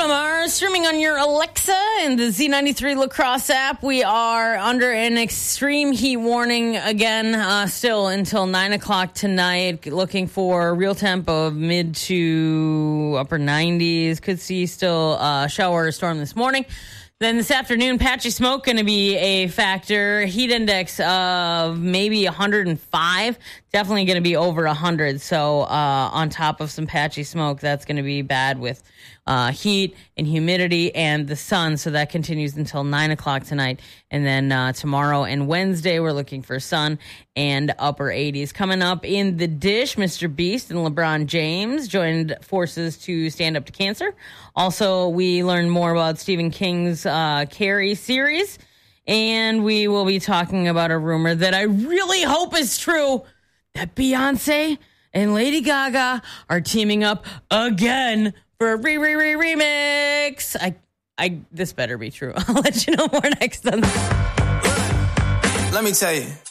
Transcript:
are streaming on your Alexa and the Z93 Lacrosse app. We are under an extreme heat warning again, still until 9 o'clock tonight. Looking for a real temp of mid to upper 90s. Could see still a shower or storm this morning. Then this afternoon, patchy smoke going to be a factor. Heat index of maybe 105. Definitely going to be over 100. So on top of some patchy smoke, that's going to be bad with heat and humidity and the sun. So that continues until 9 o'clock tonight. And then tomorrow and Wednesday, we're looking for sun and upper 80s. Coming up in the dish, Mr. Beast and LeBron James joined forces to stand up to cancer. Also, we learned more about Stephen King's Carrie series. And we will be talking about a rumor that I really hope is true, that Beyonce and Lady Gaga are teaming up again for a remix. This better be true. I'll let you know more next on. Let me tell you.